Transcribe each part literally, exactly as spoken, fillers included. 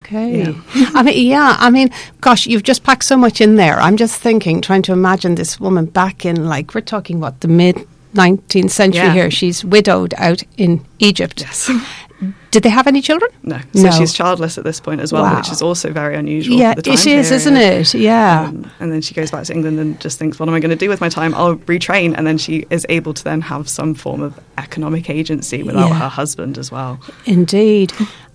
Okay. Yeah. I mean, yeah, I mean, gosh, you've just packed so much in there. I'm just thinking, trying to imagine this woman back in, like, we're talking, what, the mid-nineteenth century Yeah. here. She's widowed out in Egypt. Yes. Did they have any children? No. So No. she's childless at this point as well, Wow. which is also very unusual Yeah, for the time it is, period. isn't it? Yeah. Um, and then she goes back to England and just thinks, what am I going to do with my time? I'll retrain. And then she is able to then have some form of economic agency without Yeah. her husband as well. Indeed.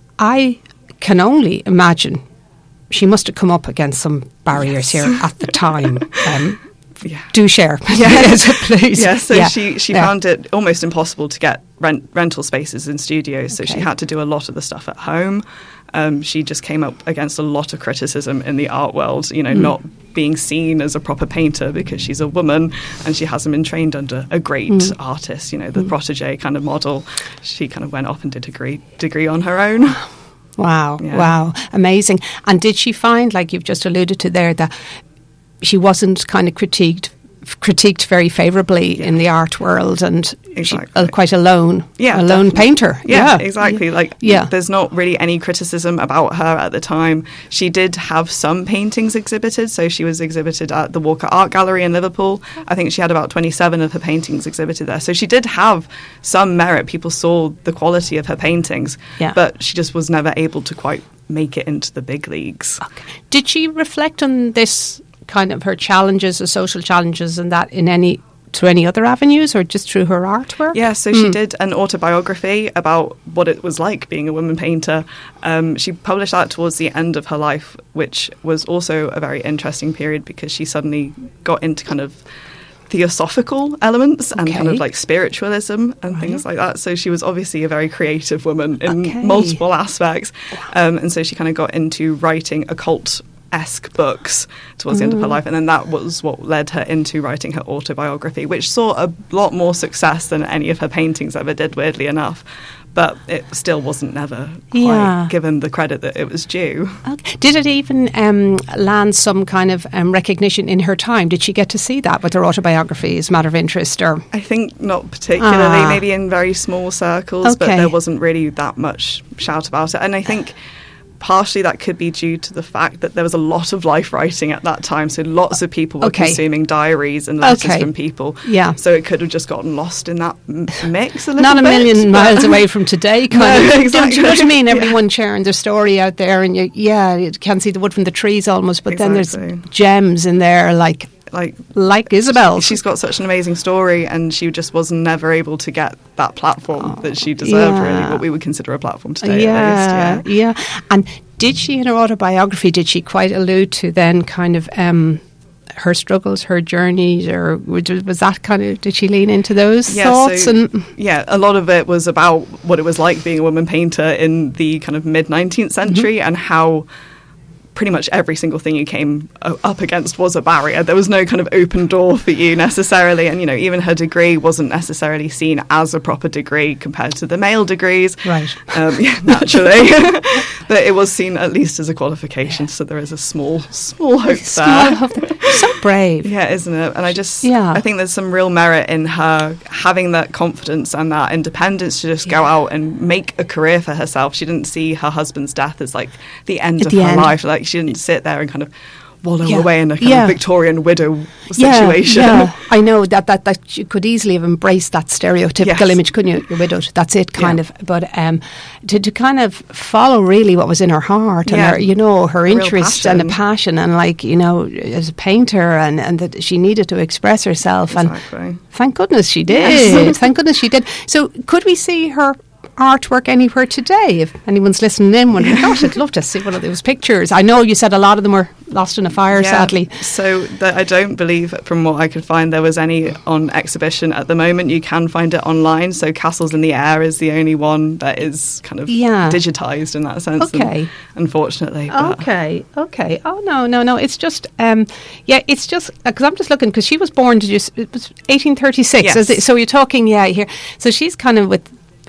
I can only imagine she must have come up against some barriers Yes. here at the time. Um, Yeah. do share. Yes. Please. Yeah, so Yeah. she, she Yeah. found it almost impossible to get rent, rental spaces in studios, so she Okay. had to do a lot of the stuff at home. Um, she just came up against a lot of criticism in the art world, you know, Mm. not being seen as a proper painter because she's a woman and she hasn't been trained under a great Mm. artist, you know, the protege kind of model. She kind of went off and did a degree, degree on her own. Wow, Yeah. wow, amazing. And did she find, like you've just alluded to there, that she wasn't kind of critiqued critiqued very favourably in the art world, and she, Exactly. uh, quite a lone, Yeah, a lone definitely. painter. Yeah, exactly. Like, Yeah. there's not really any criticism about her at the time. She did have some paintings exhibited, so she was exhibited at the Walker Art Gallery in Liverpool. I think she had about twenty-seven of her paintings exhibited there. So she did have some merit. People saw the quality of her paintings, Yeah. but she just was never able to quite make it into the big leagues. Did she reflect on this kind of her challenges, the social challenges, and that in any through any other avenues, or just through her artwork? Yeah, so Hmm. she did an autobiography about what it was like being a woman painter. Um, she published that towards the end of her life, which was also a very interesting period because she suddenly got into kind of theosophical elements and kind Okay. of like spiritualism and things like that. So she was obviously a very creative woman in Okay. multiple aspects. Um, and so she kind of got into writing occult esque books towards the end of Mm. her life, and then that was what led her into writing her autobiography, which saw a lot more success than any of her paintings ever did, weirdly enough, but it still wasn't never quite Yeah. given the credit that it was due. Okay. Did it even um, land some kind of um, recognition in her time? Did she get to see that with her autobiography as a matter of interest? Or I think not particularly, Ah. maybe in very small circles, but Okay. there wasn't really that much shout about it. And I think partially that could be due to the fact that there was a lot of life writing at that time, so lots of people were Okay. consuming diaries and letters Okay. from people. Yeah. So it could have just gotten lost in that m- mix a little not a bit, million but- miles away from today, kind No, of. Do you exactly. know what I mean? Yeah. Everyone sharing their story out there, and you, yeah, you can't see the wood from the trees almost. But then Exactly. there's gems in there, like Like like Isabel's. she's got such an amazing story, and she just was never able to get that platform that she deserved. yeah. Really, what we would consider a platform today. yeah, At least, yeah. yeah. And did she, in her autobiography, did she quite allude to then kind of um, her struggles, her journeys, or was was that kind of, did she lean into those Yeah, thoughts? so- And Yeah, a lot of it was about what it was like being a woman painter in the kind of mid nineteenth century Mm-hmm. and how pretty much every single thing you came uh, up against was a barrier. There was no kind of open door for you necessarily, and you know, even her degree wasn't necessarily seen as a proper degree compared to the male degrees. Right. Um, yeah, naturally. But it was seen at least as a qualification, so there is a small, small hope Small there. hope there. So brave. Yeah, isn't it? And I just, Yeah. I think there's some real merit in her having that confidence and that independence to just go Yeah. out and make a career for herself. She didn't see her husband's death as like the end At of the her end. life. Like she didn't sit there and kind of wallow Yeah. away in a kind Yeah. of Victorian widow Yeah, situation. yeah. I know that, that that you could easily have embraced that stereotypical Yes. image, couldn't you? You're widowed. That's it, kind Yeah. of. But um, to, to kind of follow really what was in her heart and Yeah. her, you know, her real interest and a passion. passion, and like, you know, as a painter, and, and that she needed to express herself. Exactly. And thank goodness she did. Yes. Thank goodness she did. So could we see her artwork anywhere today? If anyone's listening in, wondering, gosh, I'd love to see one of those pictures. I know you said a lot of them were lost in a fire, Yeah, sadly. So the, I don't believe, from what I could find, there was any on exhibition at the moment. You can find it online. So Castles in the Air is the only one that is kind of Yeah. digitised in that sense. Okay. and unfortunately. but- Okay, okay. Oh no, no, no. It's just, um, yeah, it's just because I'm just looking because she was born to just it was eighteen thirty-six. Yes. Is it, so you're talking, yeah, here. So she's kind of with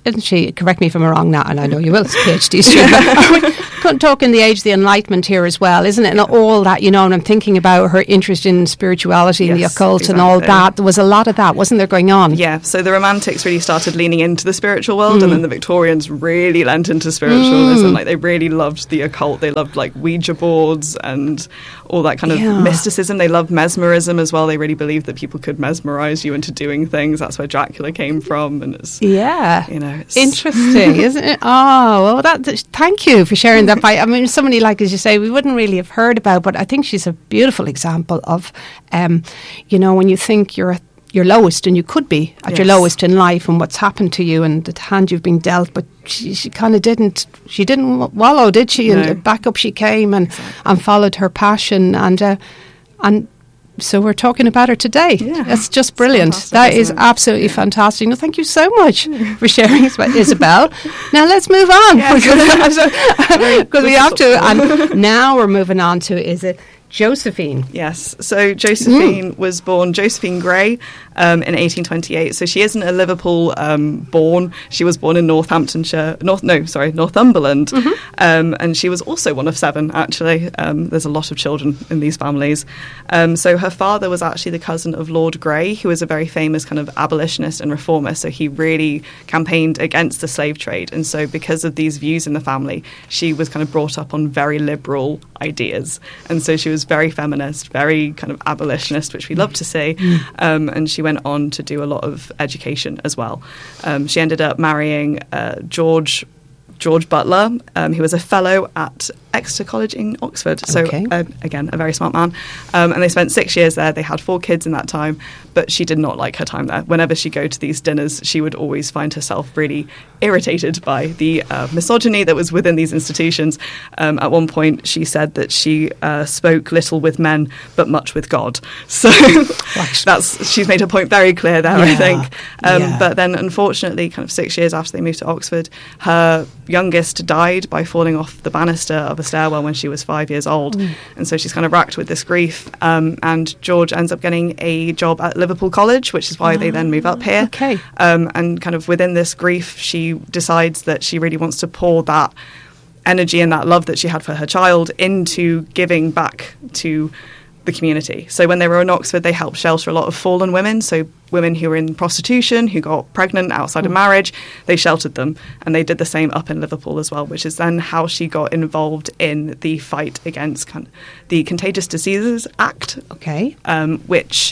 isn't she? Correct me if I'm wrong now, and I know you will, it's a PhD student. We're talking the age of the Enlightenment here as well, isn't it? And all that, you know, and I'm thinking about her interest in spirituality and yes, the occult exactly. and all that. There was a lot of that, wasn't there, going on? Yeah, so the Romantics really started leaning into the spiritual world, mm. and then the Victorians really lent into spiritualism. Mm. Like, they really loved the occult. They loved, like, Ouija boards and all that kind of yeah. mysticism. They loved mesmerism as well. They really believed that people could mesmerize you into doing things. That's where Dracula came from. And it's, yeah, you know, it's interesting, isn't it? Oh, well, that, thank you for sharing that. By, I mean, somebody like, as you say, we wouldn't really have heard about, but I think she's a beautiful example of, um, you know, when you think you're at your lowest, and you could be at yes. your lowest in life, and what's happened to you and the hand you've been dealt, but she, she kind of didn't, she didn't wallow, did she? No. And back up she came and, exactly. and followed her passion, and uh, and so we're talking about her today. Yeah. That's just brilliant. That is absolutely yeah. fantastic. No, thank you so much yeah. for sharing, Isabel. Now let's move on, because we have to. And now we're moving on to, is it Josephine? Yes. So Josephine mm. was born Josephine Gray um, in eighteen twenty-eight. So she isn't a Liverpool um, born. She was born in Northamptonshire. North, no, sorry, Northumberland. Mm-hmm. Um, and she was also one of seven, actually. Um, there's a lot of children in these families. Um, so her father was actually the cousin of Lord Grey, who was a very famous kind of abolitionist and reformer. So he really campaigned against the slave trade. And so because of these views in the family, she was kind of brought up on very liberal ideas. And so she was very feminist, very kind of abolitionist, which we love to see. Mm. Um, and she went on to do a lot of education as well. Um, she ended up marrying uh, George George Butler, um, who was a fellow at Exeter College in Oxford. So, okay. uh, again, a very smart man. Um, and they spent six years there. They had four kids in that time, but she did not like her time there. Whenever she'd go to these dinners, she would always find herself really irritated by the uh, misogyny that was within these institutions. Um, at one point, she said that she uh, spoke little with men, but much with God. So that's she's made her point very clear there, yeah. I think. Um, yeah. But then, unfortunately, kind of six years after they moved to Oxford, her youngest died by falling off the banister of a stairwell when she was five years old. Mm. And so she's kind of racked with this grief. Um, and George ends up getting a job at Liverpool College, which is why oh, they then move up here. Okay. Um, and kind of within this grief, she decides that she really wants to pour that energy and that love that she had for her child into giving back to the community. So when they were in Oxford, they helped shelter a lot of fallen women, so women who were in prostitution, who got pregnant outside mm. of marriage, they sheltered them. And they did the same up in Liverpool as well, which is then how she got involved in the fight against con- the Contagious Diseases Act, okay, um, which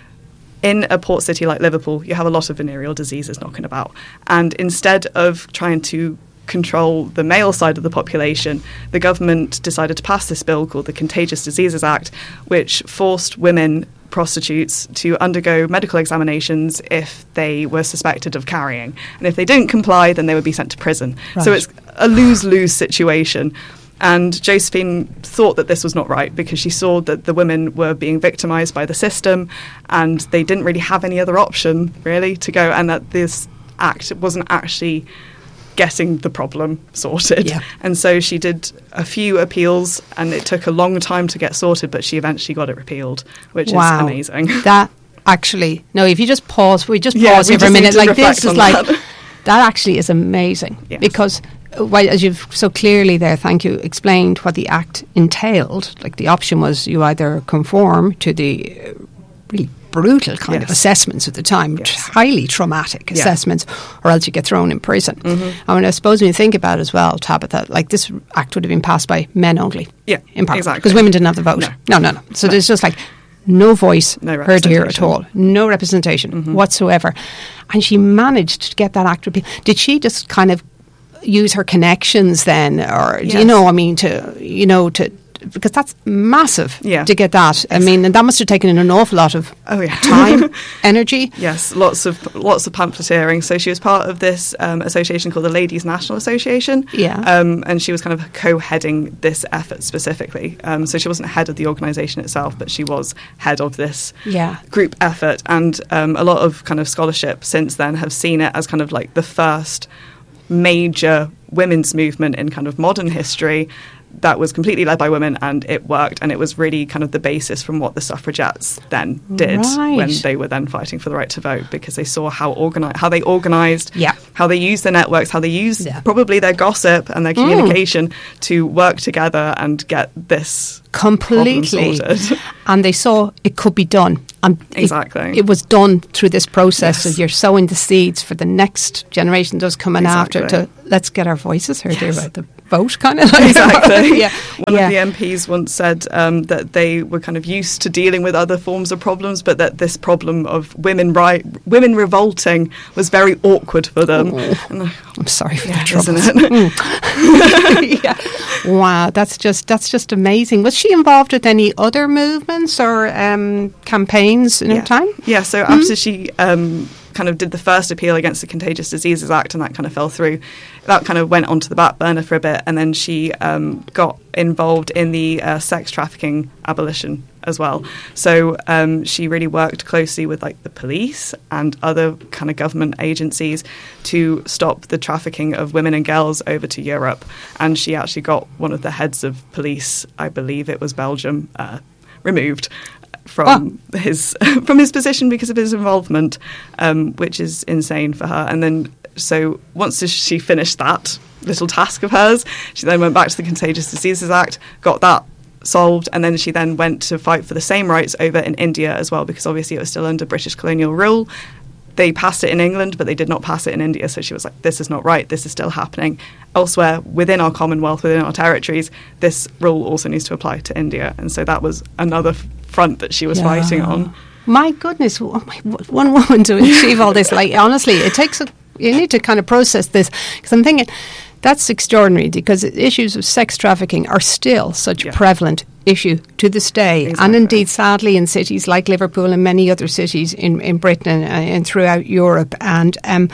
in a port city like Liverpool, you have a lot of venereal diseases knocking about. And instead of trying to control the male side of the population, the government decided to pass this bill called the Contagious Diseases Act, which forced women prostitutes to undergo medical examinations if they were suspected of carrying. And if they didn't comply, then they would be sent to prison. Right. So it's a lose-lose situation. And Josephine thought that this was not right because she saw that the women were being victimised by the system and they didn't really have any other option, really, to go, and that this act wasn't actually getting the problem sorted. Yeah. And so she did a few appeals and it took a long time to get sorted, but she eventually got it repealed, which wow. is amazing. That actually, no, if you just pause, we just pause yeah, here for a minute. Like this is like, that. that actually is amazing yes. because well, as you've so clearly there, thank you, explained what the act entailed. Like the option was you either conform to the uh, really brutal kind yes. of assessments at the time, yes. highly traumatic yeah. assessments, or else you get thrown in prison. Mm-hmm. I mean, I suppose when you think about it as well, Tabitha, like this act would have been passed by men only. Yeah, in part, exactly. because women didn't have the vote. No, no, no. no. So no. there's just like no voice no heard here at all, no representation mm-hmm. whatsoever. And she managed to get that act repealed. Did she just kind of use her connections then, or yes. do you know? I mean, to you know to. Because that's massive yeah. to get that. I mean, and that must have taken an awful lot of oh, yeah. time, energy. Yes, lots of lots of pamphleteering. So she was part of this um, association called the Ladies National Association. Yeah. Um, and she was kind of co-heading this effort specifically. Um, so she wasn't head of the organisation itself, but she was head of this yeah. group effort. And um, a lot of kind of scholarship since then have seen it as kind of like the first major women's movement in kind of modern history that was completely led by women, and it worked, and it was really kind of the basis from what the suffragettes then did Right. when they were then fighting for the right to vote, because they saw how organi- how they organised, Yeah. how they used their networks, how they used Yeah. probably their gossip and their Mm. communication to work together and get this Completely. problem sorted. And they saw it could be done. And it- Exactly. It, was done through this process. Yes. So you're sowing the seeds for the next generation, those coming after, Exactly. to let's get our voices heard here Yes. about the vote, kind of like. Exactly. yeah. One yeah. of the M Ps once said um, that they were kind of used to dealing with other forms of problems, but that this problem of women right, women revolting was very awkward for them. Oh. And I- I'm sorry for yeah, the trouble. isn't it? yeah. Wow, that's just that's just amazing. Was she involved with any other movements or um, campaigns in yeah. her time? Yeah, so Mm. after she um, kind of did the first appeal against the Contagious Diseases Act, and that kind of fell through, that kind of went onto the back burner for a bit, and then she um, got involved in the uh, sex trafficking abolition as well. So um, she really worked closely with like the police and other kind of government agencies to stop the trafficking of women and girls over to Europe. And she actually got one of the heads of police, I believe it was Belgium, uh, removed from Oh. his from his position because of his involvement, um, which is insane for her. And then, so once she finished that little task of hers, she then went back to the Contagious Diseases Act, got that solved, and then she then went to fight for the same rights over in India as well, because obviously it was still under British colonial rule. They passed it in England, but they did not pass it in India. So she was like, this is not right. This is still happening elsewhere within our Commonwealth, within our territories. This rule also needs to apply to India. And so that was another f- front that she was Yeah. fighting on. My goodness, oh my, one woman to achieve all this. Like, honestly, it takes a, you need to kind of process this, because I'm thinking that's extraordinary, because issues of sex trafficking are still such Yeah. a prevalent issue to this day. Exactly. And indeed, sadly, in cities like Liverpool and many other cities in, in Britain and, uh, and throughout Europe. And um,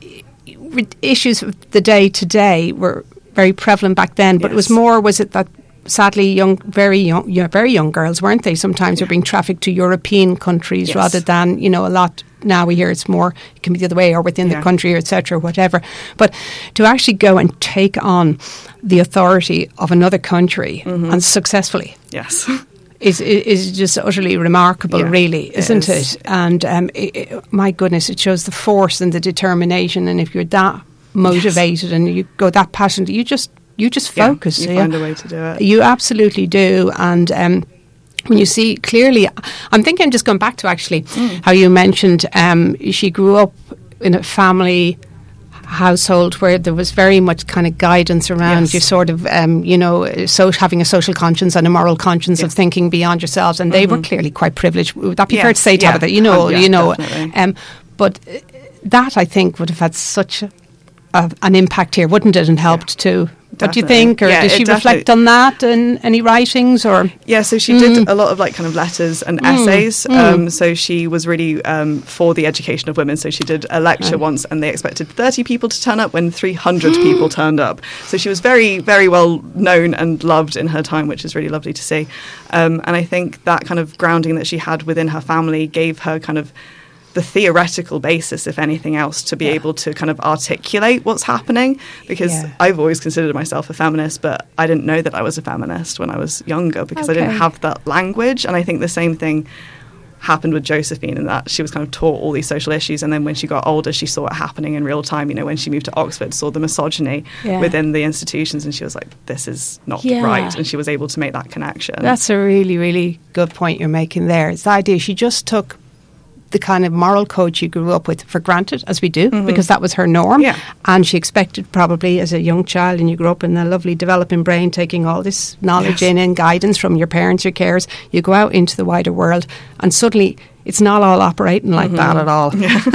i- issues of the day to day were very prevalent back then, but it was Yes. more, was it that sadly young, very young, yeah, very young girls, weren't they? Sometimes Yeah. were being trafficked to European countries Yes. rather than, you know, a lot. Now we hear it's more, it can be the other way, or within Yeah. the country, or et cetera, whatever. But to actually go and take on the authority of another country Mm-hmm. and successfully Yes. is is just utterly remarkable, Yeah, really, it isn't is. it? And um, it, it, my goodness, it shows the force and the determination. And if you're that motivated and you go that passionate, you just you just Yeah, focus. you yeah. find a way to do it. You absolutely do. And um, when you see clearly, I'm thinking, just going back to actually Mm. how you mentioned um, she grew up in a family household where there was very much kind of guidance around Yes. you sort of, um, you know, so having a social conscience and a moral conscience Yeah. of thinking beyond yourselves. And they were clearly quite privileged. Would that be fair to Yes, say, yeah. Tabitha? You know, Oh, yeah, you know. definitely. Um, but uh, that, I think, would have had such a, a, an impact here, wouldn't it? And helped too. What do you Definitely. think? Or Yeah, does it she reflect definitely- on that in any writings? Or Yeah, so she Mm. did a lot of like kind of letters and essays. Um, so she was really um, for the education of women. So she did a lecture once, and they expected thirty people to turn up when three hundred people turned up. So she was very, very well known and loved in her time, which is really lovely to see. Um, and I think that kind of grounding that she had within her family gave her kind of the theoretical basis, if anything else, to be Yeah. able to kind of articulate what's happening. Because Yeah. I've always considered myself a feminist, but I didn't know that I was a feminist when I was younger, because I didn't Okay. have that language. And I think the same thing happened with Josephine, in that she was kind of taught all these social issues, and then when she got older, she saw it happening in real time. You know, when she moved to Oxford, saw the misogyny Yeah. within the institutions, and she was like, this is not Yeah. right. And she was able to make that connection. that's a really, really good point you're making there. It's the idea she just took the kind of moral code she grew up with for granted, as we do, because that was her norm. Yeah. And she expected, probably as a young child, and you grew up in a lovely developing brain, taking all this knowledge Yes. in and guidance from your parents, your carers, you go out into the wider world, and suddenly it's not all operating like that at all.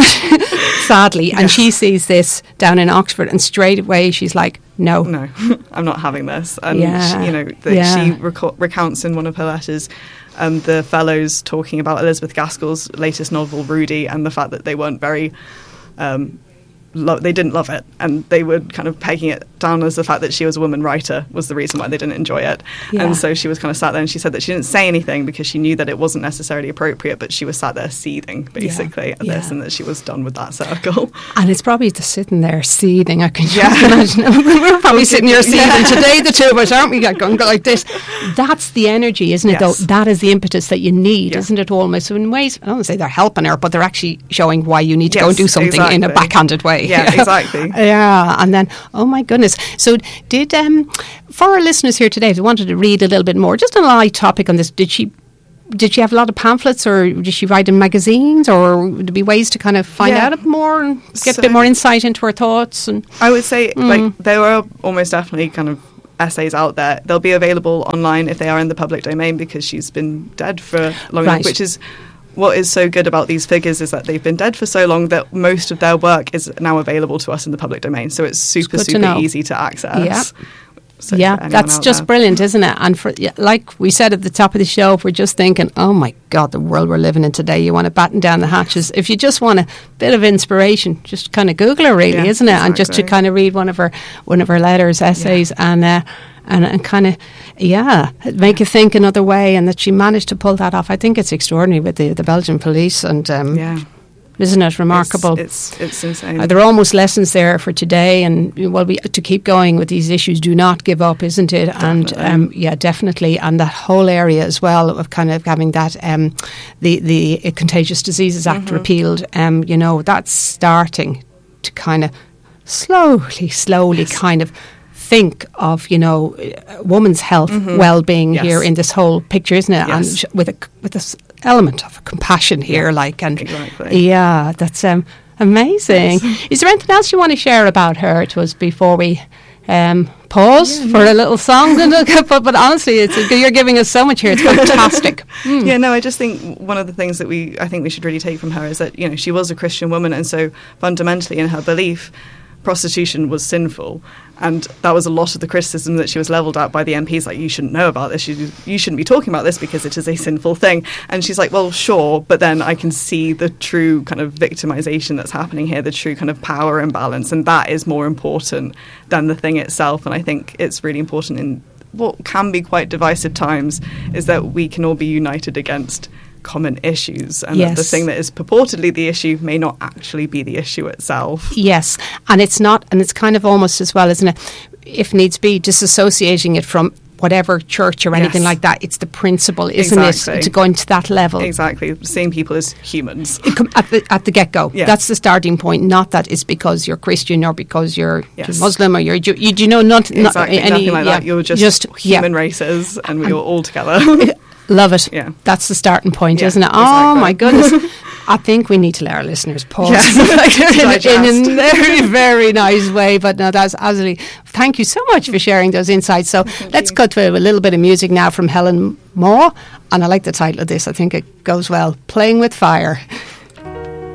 Sadly. And she sees this down in Oxford, and straight away she's like, no. no, I'm not having this. And Yeah. she, you know, that Yeah. she reco- recounts in one of her letters um, the fellows talking about Elizabeth Gaskell's latest novel, Rudy, and the fact that they weren't very, um, lo- they didn't love it, and they were kind of pegging it down as the fact that she was a woman writer was the reason why they didn't enjoy it. Yeah. And so she was kind of sat there, and she said that she didn't say anything because she knew that it wasn't necessarily appropriate, but she was sat there seething, basically, yeah. at yeah. this, and that she was done with that circle. And it's probably just sitting there seething. I can just yeah. imagine. We're probably sitting here seething yeah. today, the two of us, aren't we? Going like this. That's the energy, isn't it, yes. though? That is the impetus that you need, yeah. isn't it, almost? So in ways, I don't want to say they're helping her, but they're actually showing why you need to yes, go and do something exactly. in a backhanded way. Yeah, exactly. Yeah, and then, oh my goodness. So did, um, for our listeners here today, if they wanted to read a little bit more, just on a light topic on this, did she did she have a lot of pamphlets, or did she write in magazines, or would there be ways to kind of find yeah. out more and get so a bit more insight into her thoughts? And I would say mm. like there are almost definitely kind of essays out there. They'll be available online if they are in the public domain, because she's been dead for long right. enough, which is what is so good about these figures, is that they've been dead for so long that most of their work is now available to us in the public domain. So it's super, it's super easy to access. Yeah. So yeah, that's just there. brilliant, isn't it? And for like we said at the top of the show, if we're just thinking, oh my God, the world we're living in today, you want to batten down the hatches. If you just want a bit of inspiration, just kind of Google her, really, yeah, isn't it? Exactly. And just to kind of read one of her one of her letters, essays, yeah. and uh, and and kind of yeah, make you think another way. And that she managed to pull that off. I think it's extraordinary with the the Belgian police and um, yeah. Isn't it remarkable? It's it's, it's insane. Uh, there are almost lessons there for today, and well, we to keep going with these issues. Do not give up, isn't it? Definitely. And um, yeah, definitely, and that whole area as well of kind of having that um, the the uh, Contagious Diseases Act mm-hmm. repealed. Um, you know, that's starting to kind of slowly, slowly, yes. kind of think of, you know, uh, woman's health, mm-hmm. well-being yes. here in this whole picture, isn't it? Yes. And sh- with a with this element of compassion here, yeah, like, and exactly. yeah, that's um, amazing. Yes. Is there anything else you want to share about her to us before we um, pause yeah, for yeah. a little song? but, but honestly, it's you're giving us so much here. It's fantastic. Mm. Yeah, no, I just think one of the things that we I think we should really take from her is that, you know, she was a Christian woman, and so fundamentally in her belief, prostitution was sinful, and that was a lot of the criticism that she was levelled at by the M Ps, like, you shouldn't know about this, you, you shouldn't be talking about this because it is a sinful thing. And she's like, well, sure, but then I can see the true kind of victimisation that's happening here, the true kind of power imbalance, and that is more important than the thing itself. And I think it's really important in what can be quite divisive times is that we can all be united against common issues, and yes. that the thing that is purportedly the issue may not actually be the issue itself. Yes, and it's not, and it's kind of almost as well, isn't it, if needs be, disassociating it from whatever church or anything yes. like that. It's the principle, isn't exactly. it, to go into that level. Exactly, seeing people as humans. At the, at the get-go. Yeah. That's the starting point, not that it's because you're Christian or because you're yes. Muslim or you're Jew. You, you know, not, exactly, not any, nothing like yeah, that. You're just, just human yeah. races, and we're all together. Love it. Yeah. That's the starting point, yeah, isn't it? Exactly. Oh, my goodness. I think we need to let our listeners pause yes. in, in a very, very nice way. But no, that's absolutely... Thank you so much for sharing those insights. So Thank let's you. cut to a little bit of music now from Helen Moore. And I like the title of this. I think it goes well. Playing with Fire.